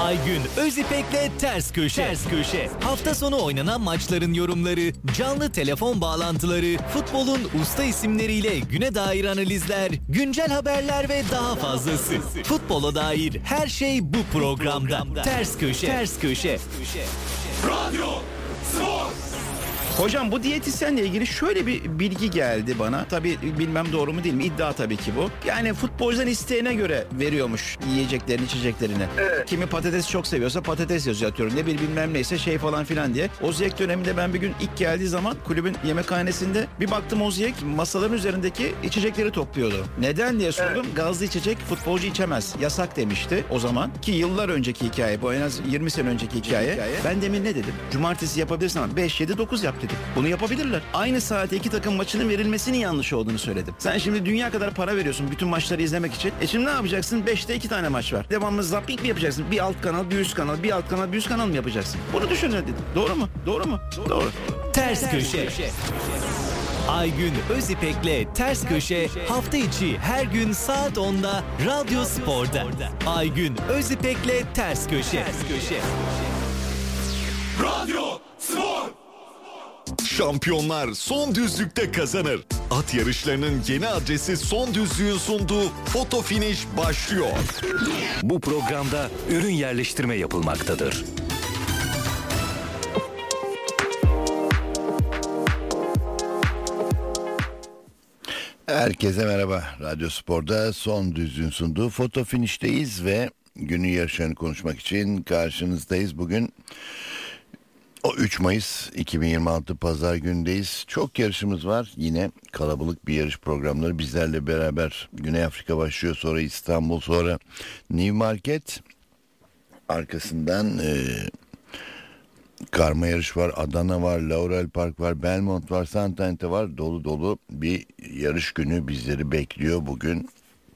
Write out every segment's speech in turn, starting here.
Aygün Özipek'le Ters Köşe. Hafta sonu oynanan maçların yorumları, canlı telefon bağlantıları, futbolun usta isimleriyle güne dair analizler, güncel haberler ve daha fazlası. Futbola dair her şey bu programda. Ters Köşe. Radyo Spor. Hocam bu diyetisyenle ilgili şöyle bir bilgi geldi bana. Tabii bilmem doğru mu değil mi? İddia tabii ki bu. Yani futbolcudan isteğine göre veriyormuş yiyeceklerini, içeceklerini. Evet. Kimi patates çok seviyorsa patates yazıyor atıyorum. Ne bilmem neyse şey falan filan diye. Oziyek döneminde ben bir gün ilk geldiği zaman kulübün yemekhanesinde bir baktım Oziyek masaların üzerindeki içecekleri topluyordu. Neden diye sordum. Evet. Gazlı içecek futbolcu içemez. Yasak demişti o zaman. Ki yıllar önceki hikaye bu, en az 20 sene önceki hikaye. Ben demin ne dedim? Cumartesi yapabilirsin ama 5, 7, 9 yap dedim. Bunu yapabilirler. Aynı saate iki takım maçının verilmesinin yanlış olduğunu söyledim. Sen şimdi dünya kadar para veriyorsun bütün maçları izlemek için. Şimdi ne yapacaksın? 5'te 2 tane maç var. Devamlı zapping mi yapacaksın? Bir alt kanal, bir üst kanal, bir alt kanal, bir üst kanal mı yapacaksın? Bunu düşün dedim. Doğru mu? Doğru. Ters Köşe. Aygün Özipek'le Ters Köşe hafta içi her gün saat 10'da Radyo Spor'da. Aygün Özipek'le Ters Köşe. Radyo Spor. Şampiyonlar son düzlükte kazanır. At yarışlarının yeni adresi Son Düzlük'ün sunduğu Foto Finish başlıyor. Bu programda ürün yerleştirme yapılmaktadır. Herkese merhaba. Radyo Spor'da Son Düzlük'ün sunduğu Foto Finish'teyiz ve günün yarışlarını konuşmak için karşınızdayız. Bugün o 3 Mayıs 2026 Pazar günündeyiz. Çok yarışımız var. Yine kalabalık bir yarış programları bizlerle beraber. Güney Afrika başlıyor, sonra İstanbul, sonra Newmarket. Arkasından karma yarış var, Adana var, Laurel Park var, Belmont var, Santante var. Dolu dolu bir yarış günü bizleri bekliyor bugün.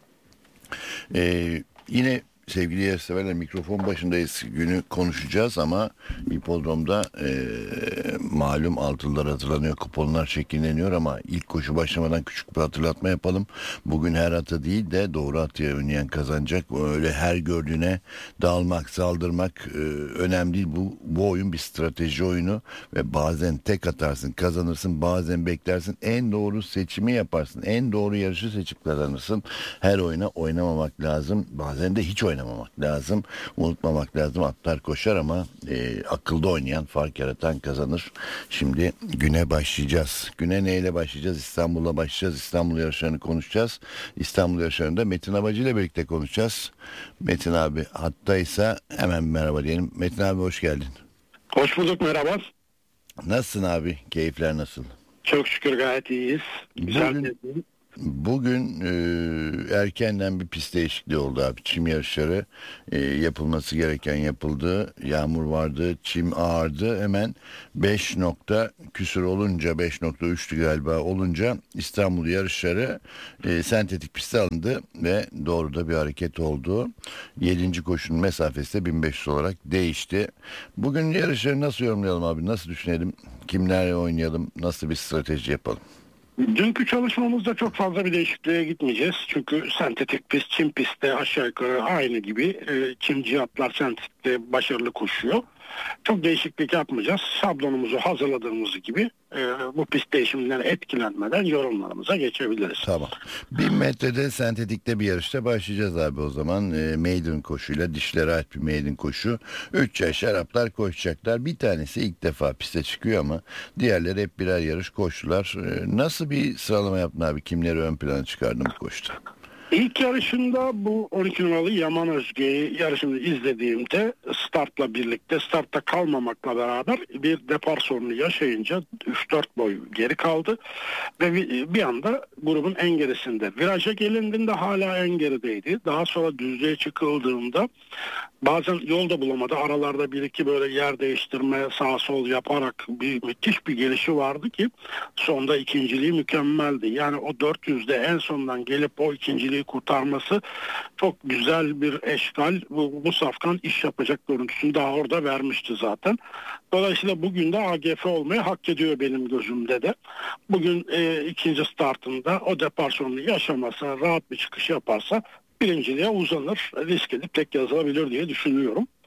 Yine sevgili yarışseverler, mikrofon başındayız. Günü konuşacağız ama hipodromda malum altınlar hazırlanıyor, kuponlar şekilleniyor ama ilk koşu başlamadan küçük bir hatırlatma yapalım. Bugün her atı değil de doğru atı oynayan kazanacak. Öyle her gördüğüne dalmak, saldırmak önemli değil. Bu oyun bir strateji oyunu ve bazen tek atarsın, kazanırsın, bazen beklersin. En doğru seçimi yaparsın. En doğru yarışı seçip kazanırsın. Her oyuna oynamamak lazım. Bazen de hiç oynamamak lazım. Unutmamak lazım. Atlar koşar ama akılda oynayan, fark yaratan kazanır. Şimdi güne başlayacağız. Güne neyle başlayacağız? İstanbul'la başlayacağız. İstanbul yarışlarını konuşacağız. İstanbul yarışlarında Metin Abacı ile birlikte konuşacağız. Metin abi hattaysa hemen merhaba diyelim. Metin abi hoş geldin. Hoş bulduk, merhaba. Nasılsın abi? Keyifler nasıl? Çok şükür gayet iyiyiz. Bugün erkenden bir pist değişikliği oldu abi. Çim yarışları yapılması gereken yapıldı. Yağmur vardı, çim ağırdı. Hemen 5 küsur olunca, 5.3'tü galiba olunca İstanbul yarışları sentetik piste alındı ve doğru da bir hareket oldu. 7. koşunun mesafesi de 1500 olarak değişti. Bugün yarışları nasıl yorumlayalım abi? Nasıl düşünelim? Kimlerle oynayalım? Nasıl bir strateji yapalım? Dünkü çalışmamızda çok fazla bir değişikliğe gitmeyeceğiz. Çünkü sentetik pist, çim pistte aşağı yukarı aynı gibi. Çimci atlar sentetikte başarılı koşuyor. Çok değişiklik yapmayacağız. Şablonumuzu hazırladığımız gibi bu pist değişiminden etkilenmeden yorumlarımıza geçebiliriz. Tamam. 1000 metrede sentetikte bir yarışta başlayacağız abi o zaman. Maiden koşuyla, dişlere ait bir maiden koşu. 3 yaş Araplar koşacaklar. Bir tanesi ilk defa piste çıkıyor ama diğerleri hep birer yarış koştular. Nasıl bir sıralama yaptın abi? Kimleri ön plana çıkardın bu koşuda? İlk yarışında bu 12 numaralı Yaman Özge'yi yarışını izlediğimde startla birlikte, startta kalmamakla beraber bir depar sorunu yaşayınca 3-4 boy geri kaldı ve bir anda grubun en gerisinde. Viraja gelindiğinde hala en gerideydi. Daha sonra düzlüğe çıkıldığında bazen yolda bulamadı. Aralarda bir iki böyle yer değiştirme, sağ sol yaparak müthiş bir gelişi vardı ki sonda ikinciliği mükemmeldi. Yani o 400'de en sondan gelip o ikinciliği kurtarması çok güzel bir eşkal. Bu safkan iş yapacak görüntüsünü daha orada vermişti zaten. Dolayısıyla bugün de AGF olmayı hak ediyor benim gözümde de. Bugün ikinci startında o depar sorunu yaşamasa, rahat bir çıkış yaparsa birinciliğe uzanır, risk edip tek yazılabilir diye düşünüyorum.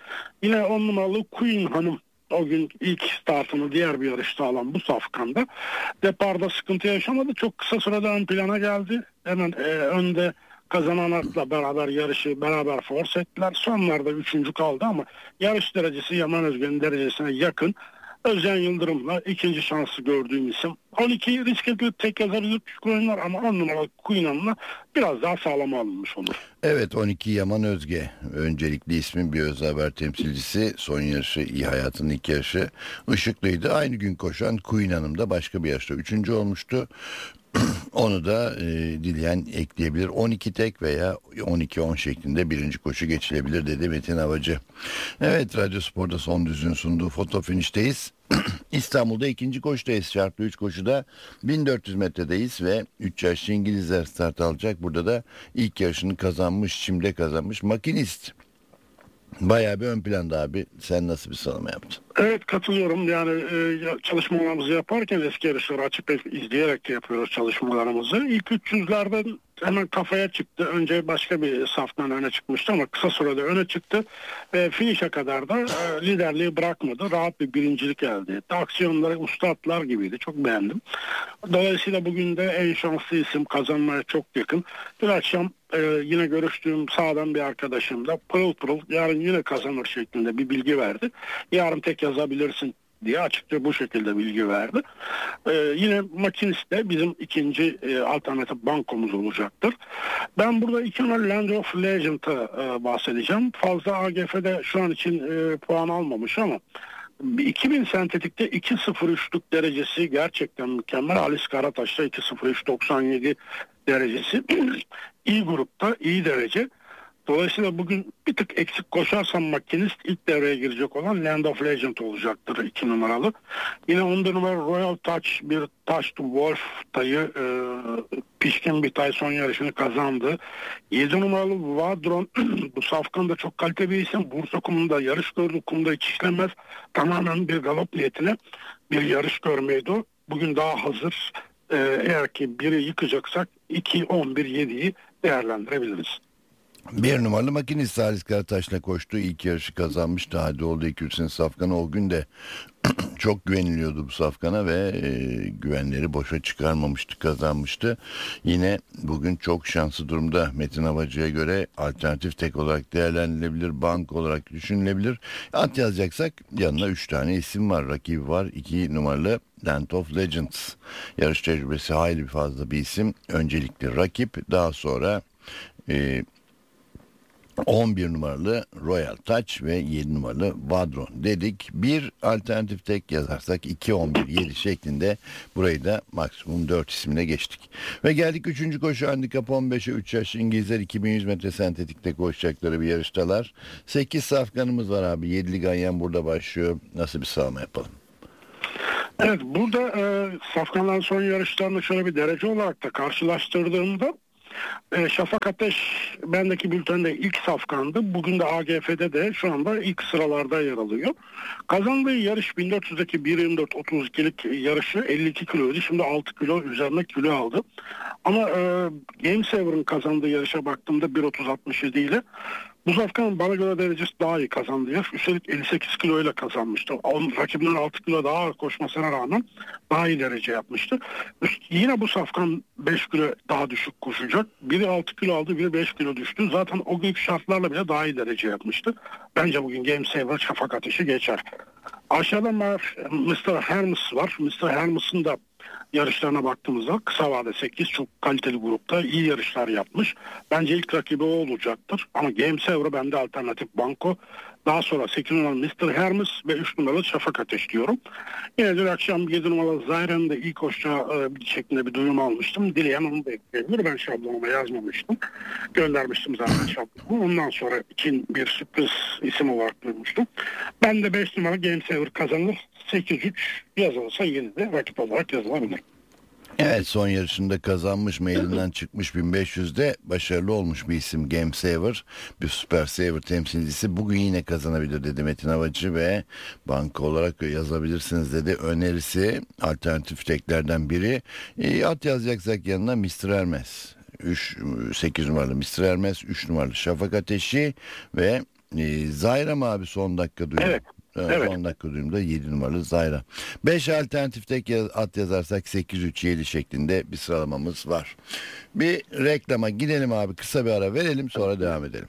Yine 10 numaralı Queen Hanım o gün ilk startını diğer bir yarışta alan bu safkanda deparda sıkıntı yaşamadı. Çok kısa sürede ön plana geldi. Hemen önde kazanan atla beraber yarışı beraber force ettiler. Sonlarda 3. kaldı ama yarış derecesi Yaman Özge'nin derecesine yakın. Özcan Yıldırım'la ikinci şansı gördüğüm isim. 12 riskli tek yazarı küçük oyunlar ama 10 numaralı Queen'an'la biraz daha sağlama alınmış olur. Evet, 12 Yaman Özge öncelikli ismin bir öz haber temsilcisi. Son yarışı iyi hayatının ilk yarışı ışıklıydı. Aynı gün koşan Queen Hanım da başka bir yarışta 3. olmuştu. Onu da dileyen ekleyebilir. 12 tek veya 12-10 şeklinde birinci koşu geçilebilir dedi Metin Havacı. Evet, Radyo Spor'da Son Düzlüğün sunduğu foto finişteyiz. İstanbul'da ikinci koşudayız. Şartlı 3 koşuda 1400 metredeyiz ve 3 yaşlı İngilizler start alacak. Burada da ilk yarışını kazanmış, şimdi kazanmış Makinist. Bayağı bir ön planda abi. Sen nasıl bir sıralama yaptın? Evet, katılıyorum. Yani çalışmalarımızı yaparken eski yarışları açıp izleyerek yapıyoruz çalışmalarımızı. İlk 300'lerden hemen kafaya çıktı. Önce başka bir saftan öne çıkmıştı ama kısa sürede öne çıktı. Ve finish'e kadar da liderliği bırakmadı. Rahat bir birincilik elde etti. Aksiyonları usta atlar gibiydi. Çok beğendim. Dolayısıyla bugün de en şanslı isim, kazanmaya çok yakın. Dün akşam yine görüştüğüm sağdan bir arkadaşım da pırıl pırıl yarın yine kazanır şeklinde bir bilgi verdi. Yarın tek yazabilirsin diye açıkça bu şekilde bilgi verdi. Yine Makinist de bizim ikinci alternatif bankomuz olacaktır. Ben burada 2 numaralı Land of Legend'a bahsedeceğim. Fazla AGF'de şu an için puan almamış ama 2000 sentetikte 2.03'lük derecesi gerçekten mükemmel. Alice Karataş'ta 2.03.97 derecesi. İyi grupta, iyi derece. Dolayısıyla bugün bir tık eksik koşarsam Makinist ilk devreye girecek olan Land of Legend olacaktır 2 numaralı. Yine 10 numaralı Royal Touch, bir Touch to Wolf tayı pişkin bir tay son yarışını kazandı. 7 numaralı Vadron bu safkan da çok kaliteli bir isim. Bursa kumunda yarış gördü. Kumda hiç işlemez. Tamamen bir galop niyetine bir yarış görmeydi o. Bugün daha hazır. Eğer ki biri yıkacaksak 2, 11, 7'yi değerlendirebiliriz. 1 numaralı Makinist Halis Karataş'la koştu. İlk yarışı kazanmıştı. Hadi oldu 2-3'ün safkanı. O gün de çok güveniliyordu bu safkana ve güvenleri boşa çıkarmamıştı, kazanmıştı. Yine bugün çok şanslı durumda. Metin Havacı'ya göre alternatif tek olarak değerlendirilebilir, bank olarak düşünülebilir. At yazacaksak yanına 3 tane isim var. Rakibi var. 2 numaralı Land of Legends. Yarış tecrübesi hayli fazla bir isim. Öncelikli rakip. Daha sonra 11 numaralı Royal Touch ve 7 numaralı Vadron dedik. Bir alternatif tek yazarsak 2, 11, 7 şeklinde burayı da maksimum 4 isimle geçtik. Ve geldik 3. koşu handikap 15'e 3 yaş İngilizler 2100 metre sentetikte koşacakları bir yarıştalar. 8 safkanımız var abi. 7'li ganyan burada başlıyor. Nasıl bir sıralama yapalım? Evet, burada safkanların son yarışlarını şöyle bir derece olarak da karşılaştırdığımda Şafak Ateş bendeki bültende ilk safkandı. Bugün de AGF'de de şu anda ilk sıralarda yer alıyor. Kazandığı yarış 1400'deki 1.24-32'lik yarışı 52 kiloydu. Şimdi 6 kilo üzerine kilo aldı. Ama Game Saver'ın kazandığı yarışa baktığımda 1.30-67 ile bu safkanın bana göre derecesi daha iyi kazandı yaş. Üstelik 58 kiloyla kazanmıştı. Rakibinden 6 kilo daha ağır koşmasına rağmen daha iyi derece yapmıştı. Yine bu safkan 5 kilo daha düşük koşacak. Biri 6 kilo aldı, biri 5 kilo düştü. Zaten o günkü şartlarla bile daha iyi derece yapmıştı. Bence bugün Game Saver Şafak Ateş'i geçer. Aşağıda Mr. Hermes var. Mr. Hermes'ın da yarışlarına baktığımızda kısa vade 8 çok kaliteli grupta iyi yarışlar yapmış. Bence ilk rakibi o olacaktır. Ama Game Saver'ı bende alternatif banko. Daha sonra 8 numaralı Mr. Hermes ve 3 numaralı Şafak Ateş diyorum. Yine dün akşam 7 numaralı Zayren'de ilk koşacağı şeklinde bir duyum almıştım. Dileyen onu da ekleyebilir. Ben şablonuma yazmamıştım. Göndermiştim zaten şablonumu. Ondan sonra için bir sürpriz isim olarak duymuştum. Ben de 5 numaralı Game Saver kazanır. 8-3 yazılırsa yine de rakip olarak yazılabilir. Evet, son yarışında kazanmış, mailinden çıkmış 1500'de başarılı olmuş bir isim Game Saver. Bir Super Saver temsilcisi. Bugün yine kazanabilir dedi Metin Havacı ve banka olarak yazabilirsiniz dedi. Önerisi alternatif teklerden biri. At yazacaksak yanına Mr. Hermes. 8 numaralı Mr. Hermes, 3 numaralı Şafak Ateşi ve Zayra mı abi son dakika duyum? Evet. Evet. Son dakika duyumda 7 numaralı Zayra. 5 alternatif tek at yazarsak 8-3-7 şeklinde bir sıralamamız var. Bir reklama gidelim abi, kısa bir ara verelim, sonra devam edelim.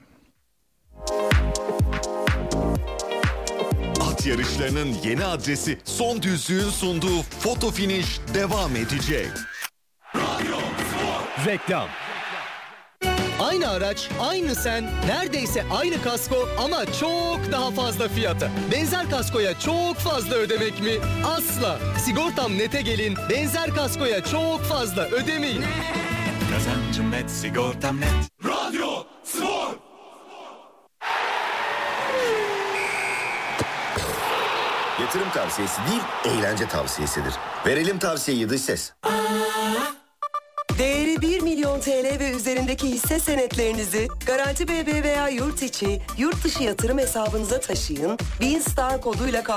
At yarışlarının yeni adresi Son Düzlüğün sunduğu Foto Finish devam edecek. Reklam. Aynı araç, aynı sen, neredeyse aynı kasko ama çok daha fazla fiyata. Benzer kaskoya çok fazla ödemek mi? Asla. Sigortam Net'e gelin, benzer kaskoya çok fazla ödemeyin. Kazancım net, sigortam net. Radyo Spor. Yatırım tavsiyesi değil, eğlence tavsiyesidir. Verelim tavsiyeyi dış ses. Değeri 1 milyon TL ve üzerindeki hisse senetlerinizi Garanti BBVA yurt içi, yurt dışı yatırım hesabınıza taşıyın. 1000 Star koduyla